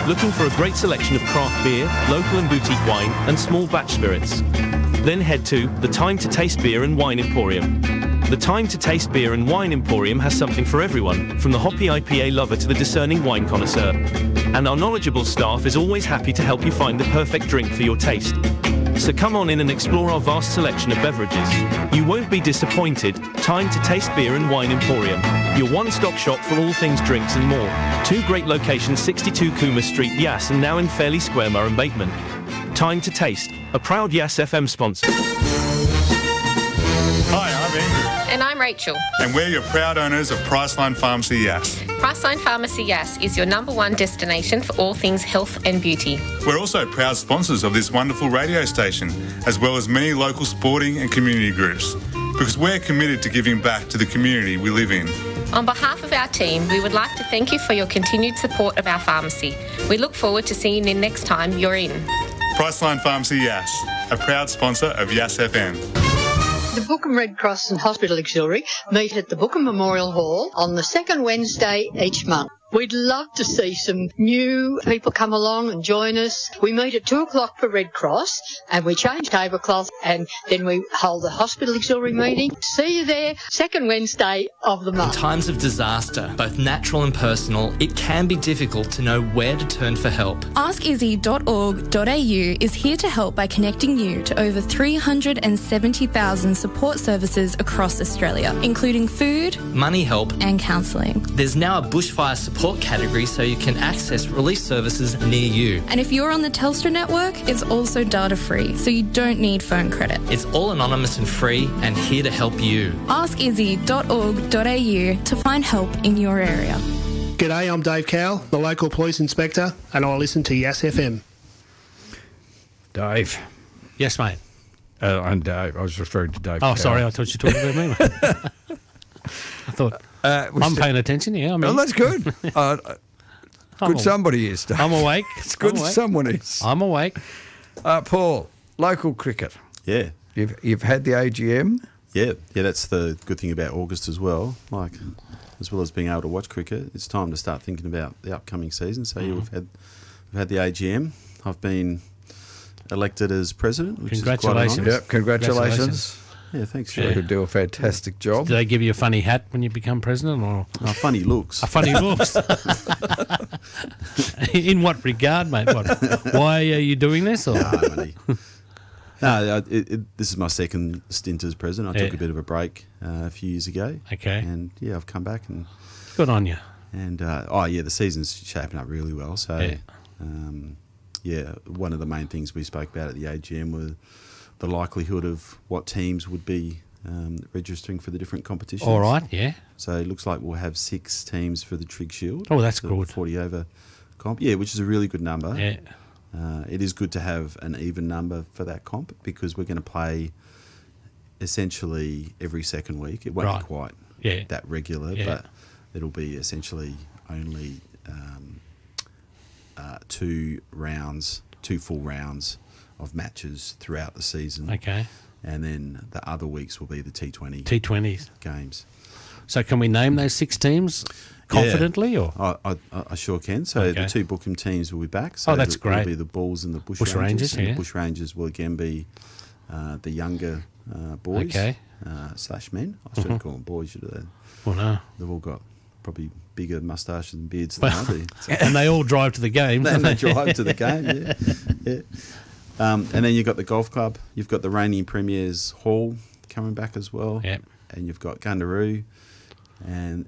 Looking for a great selection of craft beer, local and boutique wine, and small batch spirits? Then head to the Time to Taste Beer and Wine Emporium. The Time to Taste Beer and Wine Emporium has something for everyone, from the hoppy IPA lover to the discerning wine connoisseur. And our knowledgeable staff is always happy to help you find the perfect drink for your taste. So come on in and explore our vast selection of beverages. You won't be disappointed. Time to Taste Beer and Wine Emporium, your one-stop shop for all things drinks and more. Two great locations, 62 Cooma Street, Yass, and now in Fairley Square, Murray Bateman. Time to Taste, a proud Yass FM sponsor. Hi, I'm Andrew. And I'm Rachel. And we're your proud owners of Priceline Pharmacy Yass. Priceline Pharmacy Yass is your #1 destination for all things health and beauty. We're also proud sponsors of this wonderful radio station, as well as many local sporting and community groups, because we're committed to giving back to the community we live in. On behalf of our team, we would like to thank you for your continued support of our pharmacy. We look forward to seeing you next time you're in. Priceline Pharmacy Yass, a proud sponsor of Yass FM. The Bookham Red Cross and Hospital Auxiliary meet at the Bookham Memorial Hall on the second Wednesday each month. We'd love to see some new people come along and join us. We meet at 2 o'clock for Red Cross and we change tablecloth and then we hold the Hospital Auxiliary meeting. See you there, second Wednesday of the month. In times of disaster, both natural and personal, it can be difficult to know where to turn for help. AskIzzy.org.au is here to help by connecting you to over 370,000 support services across Australia, including food, Money help. and counselling. There's now a bushfire support category so you can access relief services near you. And if you're on the Telstra network, it's also data free, so you don't need phone credit. It's all anonymous and free and here to help you. AskIzzy.org.au to find help in your area. G'day, I'm Dave Cowell, the local police inspector, and I listen to Yass FM. Dave. Yes, mate. I'm Dave. I was referring to Dave. Oh, Cowell. sorry, I thought you were talking about me, mate. I thought, I'm paying attention, yeah. I mean, Oh, that's good. Good somebody is, Dave. I'm awake. It's good that someone is. I'm awake. Paul, local cricket. Yeah. You've had the AGM. Yeah, that's the good thing about August as well. Like, as well as being able to watch cricket, it's time to start thinking about the upcoming season. So we've had the AGM. I've been elected as president, which Congratulations. is quite an honour. Yep, congratulations. Yeah, thanks. You do a fantastic job. Do they give you a funny hat when you become president, or funny looks? Funny looks. In what regard, mate? Why are you doing this? Or? No, this is my second stint as president. I took a bit of a break a few years ago. Okay. And I've come back and good on you. And the season's shaping up really well. So one of the main things we spoke about at the AGM were the likelihood of what teams would be registering for the different competitions. All right, yeah. So it looks like we'll have 6 teams for the Trig Shield. Oh, that's good. 40 over comp. Yeah, which is a really good number. Yeah. It is good to have an even number for that comp because we're going to play essentially every second week. It won't be quite that regular, but it'll be essentially only 2 full rounds of matches throughout the season. Okay. And then the other weeks will be the T20s games. So can we name those 6 teams confidently? Or I sure can. So the 2 Bookham teams will be back. So that's great. It'll be the Bulls and the Bush Rangers. And the Bush Rangers will again be the younger boys / men. I shouldn't call them boys. Should have. Well, no. They've all got probably bigger moustaches and beards than I do. And they all drive to the games. And they drive to the game, yeah. And then you've got the golf club. You've got the reigning premiers Hall coming back as well. Yep. And you've got Gundaroo. And